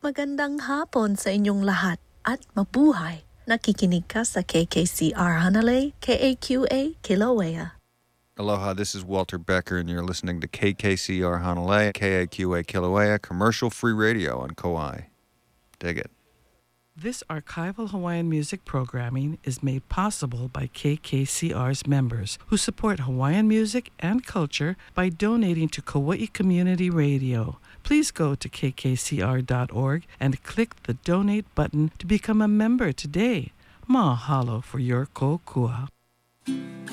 Magandang hapon sa inyong lahat at mabuhay. Nakikinig ka sa KKCR Hanalei, KAQA, Kilauea. Aloha, this is Walter Becker, and you're listening to KKCR Hanalei, KAQA Kilauea, commercial-free radio on Kauai. Dig it. This archival Hawaiian music programming is made possible by KKCR's members who support Hawaiian music and culture by donating to Kauai Community Radio. Please go to kkcr.org and click the donate button to become a member today. Mahalo for your kokua.